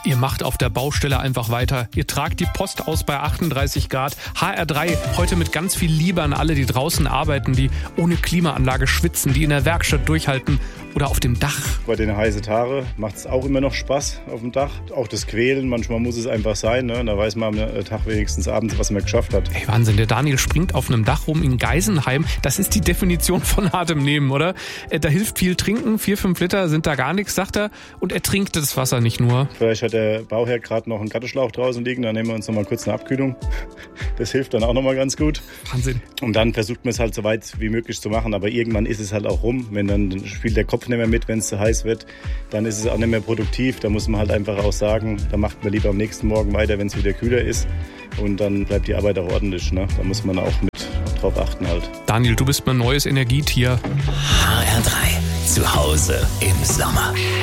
Ihr macht auf der Baustelle einfach weiter. Ihr tragt die Post aus bei 38 Grad. HR3 heute mit ganz viel Liebe an alle, die draußen arbeiten, die ohne Klimaanlage schwitzen, die in der Werkstatt durchhalten oder auf dem Dach. Bei den heißen Tagen macht es auch immer noch Spaß auf dem Dach. Auch das Quälen, manchmal muss es einfach sein. Ne? Da weiß man am Tag wenigstens abends, was man geschafft hat. Ey, Wahnsinn, der Daniel springt auf einem Dach rum in Geisenheim. Das ist die Definition von hartem Nehmen, oder? Da hilft viel trinken, 4-5 Liter sind da gar nichts, sagt er. Und er trinkt das Wasser nicht nur. Vielleicht hat der Bauherr gerade noch einen Gartenschlauch draußen liegen. Dann nehmen wir uns noch mal kurz eine Abkühlung. Das hilft dann auch noch mal ganz gut. Wahnsinn. Und dann versucht man es halt so weit wie möglich zu machen. Aber irgendwann ist es halt auch rum. Wenn dann spielt der Kopf nicht mehr mit, wenn es zu heiß wird, dann ist es auch nicht mehr produktiv. Da muss man halt einfach auch sagen, da macht man lieber am nächsten Morgen weiter, wenn es wieder kühler ist. Und dann bleibt die Arbeit auch ordentlich. Ne? Da muss man auch mit drauf achten halt. Daniel, du bist mein neues Energietier. HR3, zu Hause im Sommer.